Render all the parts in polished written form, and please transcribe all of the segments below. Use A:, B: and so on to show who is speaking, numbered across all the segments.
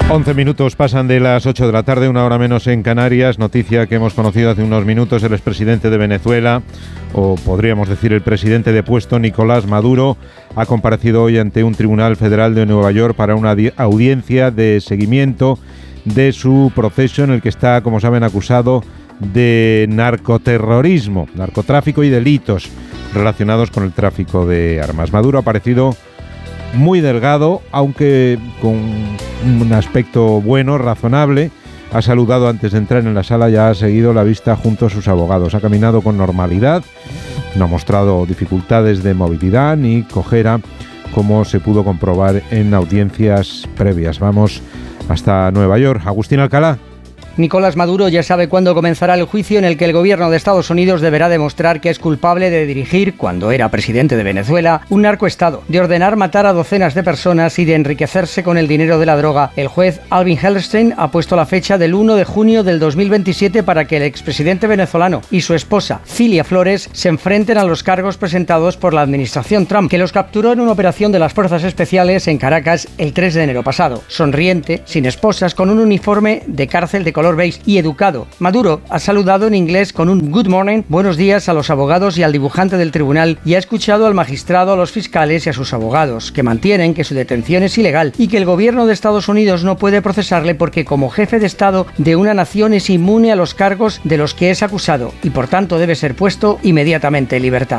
A: 11 minutos pasan de las 8 de la tarde, una hora menos en Canarias. Noticia que hemos conocido hace unos minutos: el expresidente de Venezuela, o podríamos decir el presidente depuesto, Nicolás Maduro, ha comparecido hoy ante un tribunal federal de Nueva York para una audiencia de seguimiento de su proceso en el que está, como saben, acusado de narcoterrorismo, narcotráfico y delitos relacionados con el tráfico de armas. Maduro ha aparecido muy delgado, aunque con un aspecto bueno, razonable. Ha saludado antes de entrar en la sala y ha seguido la vista junto a sus abogados. Ha caminado con normalidad, no ha mostrado dificultades de movilidad ni cojera, como se pudo comprobar en audiencias previas. Vamos hasta Nueva York. Agustín Alcalá.
B: Nicolás Maduro ya sabe cuándo comenzará el juicio en el que el gobierno de Estados Unidos deberá demostrar que es culpable de dirigir, cuando era presidente de Venezuela, un narcoestado, de ordenar matar a docenas de personas y de enriquecerse con el dinero de la droga. El juez Alvin Hellerstein ha puesto la fecha del 1 de junio del 2027 para que el expresidente venezolano y su esposa, Cilia Flores, se enfrenten a los cargos presentados por la administración Trump, que los capturó en una operación de las Fuerzas Especiales en Caracas el 3 de enero pasado. Sonriente, sin esposas, con un uniforme de cárcel de color beige y educado, Maduro ha saludado en inglés con un good morning, buenos días, a los abogados y al dibujante del tribunal, y ha escuchado al magistrado, a los fiscales y a sus abogados, que mantienen que su detención es ilegal y que el gobierno de Estados Unidos no puede procesarle porque como jefe de Estado de una nación es inmune a los cargos de los que es acusado y por tanto debe ser puesto inmediatamente en libertad.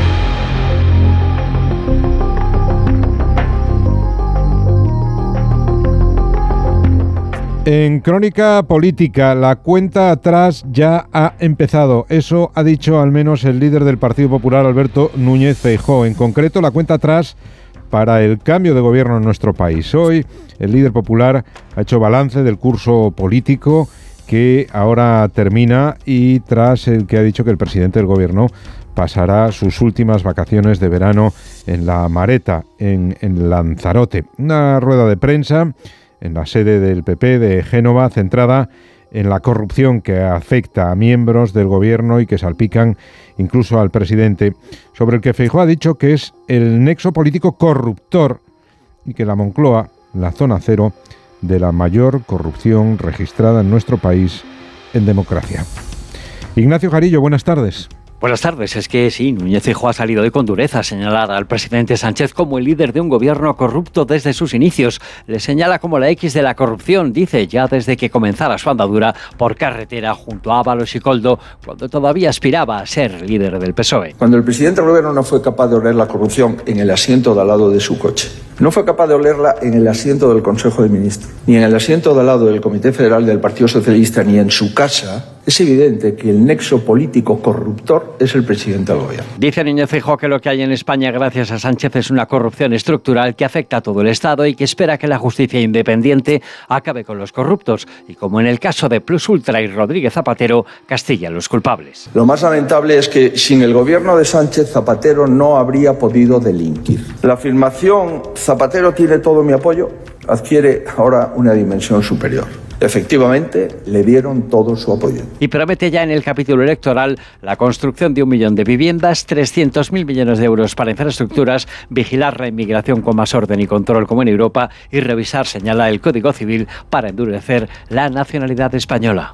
A: En Crónica Política, la cuenta atrás ya ha empezado. Eso ha dicho al menos el líder del Partido Popular, Alberto Núñez Feijóo. En concreto, la cuenta atrás para el cambio de gobierno en nuestro país. Hoy, el líder popular ha hecho balance del curso político que ahora termina, y tras el que ha dicho que el presidente del gobierno pasará sus últimas vacaciones de verano en La Mareta, en Lanzarote. Una rueda de prensa en la sede del PP de Génova, centrada en la corrupción que afecta a miembros del gobierno y que salpican incluso al presidente, sobre el que Feijóo ha dicho que es el nexo político corruptor y que la Moncloa, la zona cero de la mayor corrupción registrada en nuestro país en democracia. Ignacio Jarillo, buenas tardes.
C: Buenas tardes. Es que sí, Núñez Feijóo ha salido hoy con dureza a señalar al presidente Sánchez como el líder de un gobierno corrupto desde sus inicios. Le señala como la X de la corrupción, dice, ya desde que comenzara su andadura por carretera junto a Ábalos y Koldo, cuando todavía aspiraba a ser líder del PSOE.
D: Cuando el presidente del gobierno no fue capaz de oler la corrupción en el asiento de al lado de su coche, no fue capaz de olerla en el asiento del Consejo de Ministros, ni en el asiento de al lado del Comité Federal del Partido Socialista, ni en su casa, es evidente que el nexo político corruptor es el presidente del gobierno.
C: Dice Núñez Feijóo que lo que hay en España gracias a Sánchez es una corrupción estructural que afecta a todo el Estado y que espera que la justicia independiente acabe con los corruptos y, como en el caso de Plus Ultra y Rodríguez Zapatero, castigue a los culpables.
D: Lo más lamentable es que sin el gobierno de Sánchez, Zapatero no habría podido delinquir. La afirmación "Zapatero tiene todo mi apoyo" adquiere ahora una dimensión superior. Efectivamente, le dieron todo su apoyo.
C: Y promete ya en el capítulo electoral la construcción de 1 millón de viviendas, 300.000 millones de euros para infraestructuras, vigilar la inmigración con más orden y control como en Europa y revisar, señala, el Código Civil para endurecer la nacionalidad española.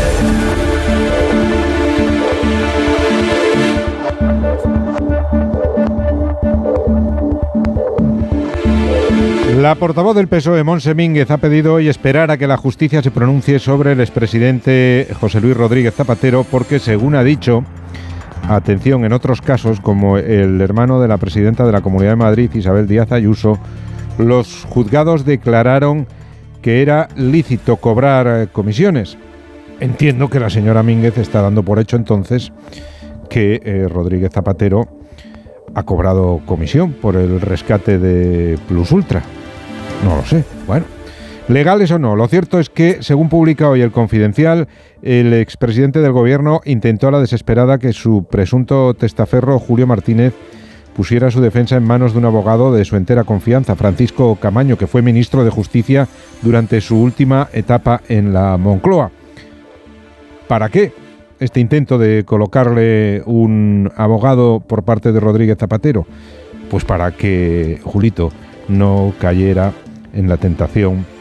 A: La portavoz del PSOE, Montse Mínguez, ha pedido hoy esperar a que la justicia se pronuncie sobre el expresidente José Luis Rodríguez Zapatero porque, según ha dicho, atención, en otros casos, como el hermano de la presidenta de la Comunidad de Madrid, Isabel Díaz Ayuso, los juzgados declararon que era lícito cobrar comisiones. Entiendo que la señora Mínguez está dando por hecho entonces que Rodríguez Zapatero ha cobrado comisión por el rescate de Plus Ultra. No lo sé. Bueno, legales o no, lo cierto es que, según publica hoy El Confidencial, el expresidente del gobierno intentó a la desesperada que su presunto testaferro, Julio Martínez, pusiera su defensa en manos de un abogado de su entera confianza, Francisco Camaño, que fue ministro de Justicia durante su última etapa en la Moncloa. ¿Para qué este intento de colocarle un abogado por parte de Rodríguez Zapatero? Pues para que Julito no cayera en la tentación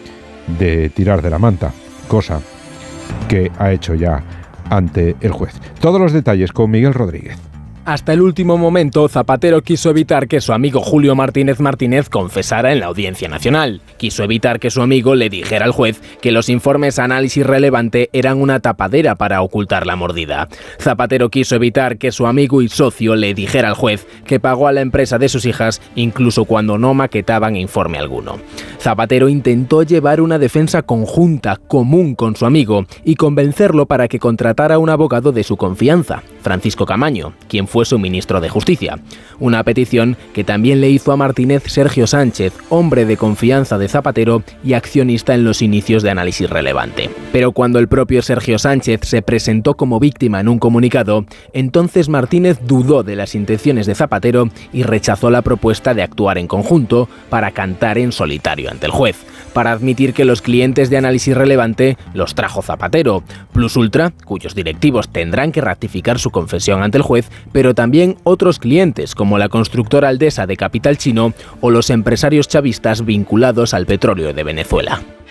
A: de tirar de la manta, cosa que ha hecho ya ante el juez. Todos los detalles con Miguel Rodríguez.
E: Hasta el último momento, Zapatero quiso evitar que su amigo Julio Martínez Martínez confesara en la Audiencia Nacional. Quiso evitar que su amigo le dijera al juez que los informes Análisis Relevante eran una tapadera para ocultar la mordida. Zapatero quiso evitar que su amigo y socio le dijera al juez que pagó a la empresa de sus hijas incluso cuando no maquetaban informe alguno. Zapatero intentó llevar una defensa conjunta, común con su amigo, y convencerlo para que contratara un abogado de su confianza, Francisco Camaño, quien fue su ministro de Justicia. Una petición que también le hizo a Martínez Sergio Sánchez, hombre de confianza de Zapatero y accionista en los inicios de Análisis Relevante. Pero cuando el propio Sergio Sánchez se presentó como víctima en un comunicado, entonces Martínez dudó de las intenciones de Zapatero y rechazó la propuesta de actuar en conjunto para cantar en solitario ante el juez, para admitir que los clientes de Análisis Relevante los trajo Zapatero, Plus Ultra, cuyos directivos tendrán que ratificar su confesión ante el juez, pero también otros clientes como la constructora Aldesa de capital chino o los empresarios chavistas vinculados al petróleo de Venezuela.